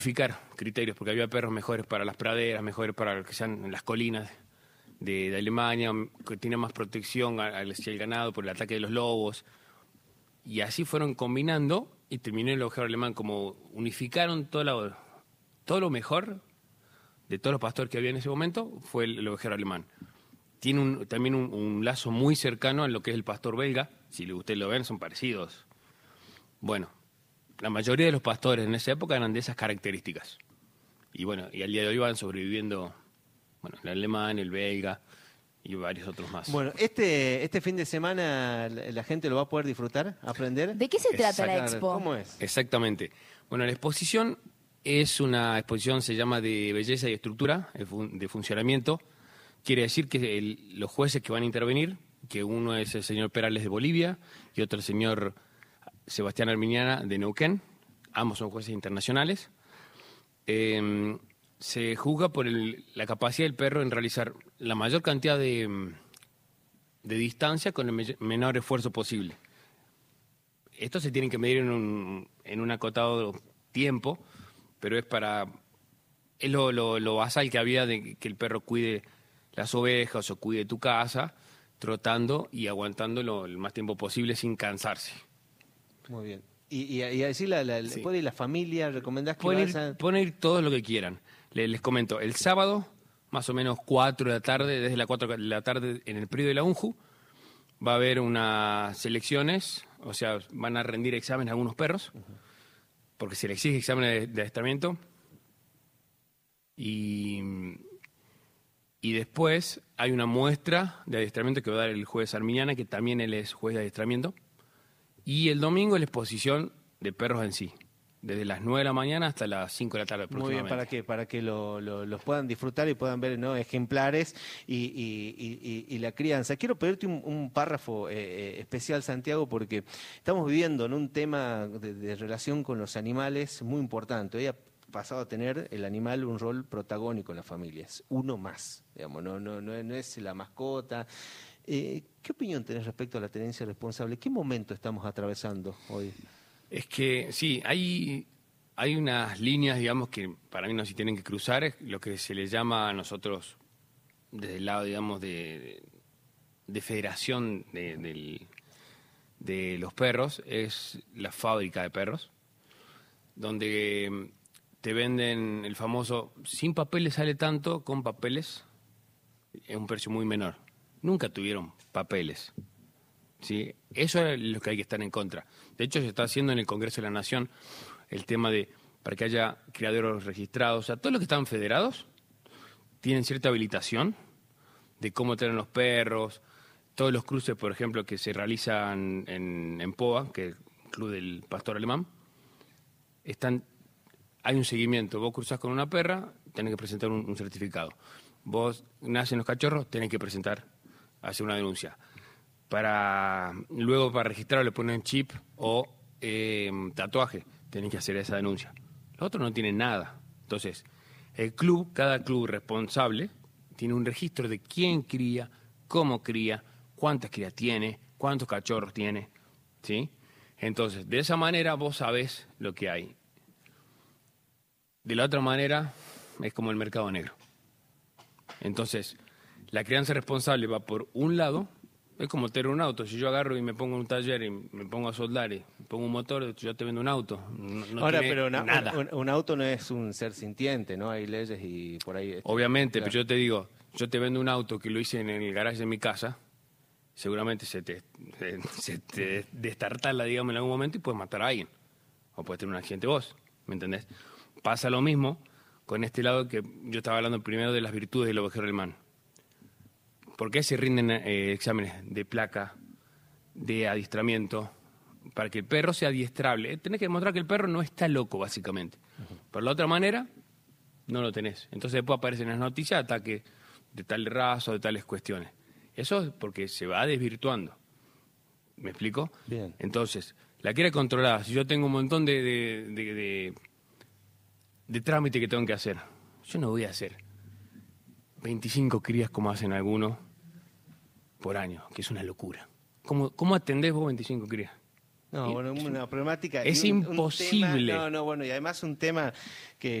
Fijar criterios, porque había perros mejores para las praderas, mejores para lo que sean las colinas de Alemania, que tienen más protección hacia el ganado por el ataque de los lobos. Y así fueron combinando y terminó el ovejero alemán, como unificaron todo lo mejor de todos los pastores que había en ese momento, fue el ovejero alemán. Tiene también un lazo muy cercano a lo que es el pastor belga, si ustedes lo ven, son parecidos. Bueno, la mayoría de los pastores en esa época eran de esas características. Y bueno, y al día de hoy van sobreviviendo, bueno, el alemán, el belga y varios otros más. Bueno, este fin de semana la gente lo va a poder disfrutar, aprender. ¿De qué se trata la expo? ¿Cómo es? Exactamente. Bueno, la exposición es una exposición, se llama de belleza y estructura, de funcionamiento. Quiere decir que los jueces que van a intervenir, que uno es el señor Perales de Bolivia y otro el señor Sebastián Arminiana de Neuquén, ambos son jueces internacionales, se juzga por la capacidad del perro en realizar la mayor cantidad de distancia con el menor esfuerzo posible. Esto se tiene que medir en un acotado tiempo, pero es lo basal que había de que el perro cuide las ovejas o cuide tu casa, trotando y aguantándolo el más tiempo posible sin cansarse. Muy bien. Y a decir, Sí. ¿puede ir la familia? ¿Recomendás que Pueden ir todos lo que quieran. Les comento, el sábado, más o menos 4 de la tarde, desde las 4 de la tarde en el predio de la UNJU, va a haber unas selecciones, o sea, van a rendir exámenes a algunos perros, porque se les exige exámenes de adiestramiento. Y después hay una muestra de adiestramiento que va a dar el juez Arminiana, que también él es juez de adiestramiento. Y el domingo es la exposición de perros en sí, desde las 9 de la mañana hasta las 5 de la tarde aproximadamente. Muy bien, ¿para que los puedan disfrutar y puedan ver, ¿no?, ejemplares y la crianza. Quiero pedirte un párrafo especial, Santiago, porque estamos viviendo en un tema de relación con los animales muy importante. Hoy ha pasado a tener el animal un rol protagónico en las familias, uno más, digamos, no es la mascota. ¿Qué opinión tenés respecto a la tenencia responsable? ¿Qué momento estamos atravesando hoy? Es que sí, hay unas líneas, digamos, que para mí no se tienen que cruzar, es lo que se le llama a nosotros, desde el lado, digamos, de federación de los perros, es la fábrica de perros, donde te venden el famoso, sin papeles sale tanto, con papeles es un precio muy menor. Nunca tuvieron papeles, ¿sí? Eso es lo que hay que estar en contra. De hecho, se está haciendo en el Congreso de la Nación el tema para que haya criaderos registrados. O sea, todos los que están federados tienen cierta habilitación de cómo tener los perros. Todos los cruces, por ejemplo, que se realizan en POA, que es el Club del Pastor Alemán, hay un seguimiento. Vos cruzás con una perra, tenés que presentar un certificado. Vos nacen los cachorros, tenés que hacer una denuncia. Luego para registrarlo le ponen chip o tatuaje, tenés que hacer esa denuncia. Los otros no tienen nada. Entonces, cada club responsable tiene un registro de quién cría, cómo cría, cuántas crías tiene, cuántos cachorros tiene, ¿sí? Entonces, de esa manera vos sabés lo que hay. De la otra manera, es como el mercado negro. Entonces, la crianza responsable va por un lado, es como tener un auto. Si yo agarro y me pongo en un taller y me pongo a soldar y me pongo un motor, yo te vendo un auto. Ahora, pero nada. Un auto no es un ser sintiente, ¿no? Hay leyes y por ahí... Obviamente, claro. pero yo te digo, yo te vendo un auto que lo hice en el garaje de mi casa, seguramente se te destartala, digamos, en algún momento y puedes matar a alguien. O puedes tener un accidente vos, ¿me entendés? Pasa lo mismo con este lado que yo estaba hablando primero de las virtudes del ovejero alemán. ¿Por qué se rinden exámenes de placa, de adiestramiento? Para que el perro sea adiestrable. Tenés que demostrar que el perro no está loco, básicamente. Por la otra manera, no lo tenés. Entonces después aparecen en las noticias ataques de tal raza o de tales cuestiones. Eso es porque se va desvirtuando. ¿Me explico? Bien. Entonces, la quiere controlada. Si yo tengo un montón de trámite que tengo que hacer, yo no voy a hacer 25 crías como hacen algunos por año, que es una locura. ¿Cómo atendés vos 25 crías? No, bueno, una problemática. Es y un imposible. tema, bueno, y además un tema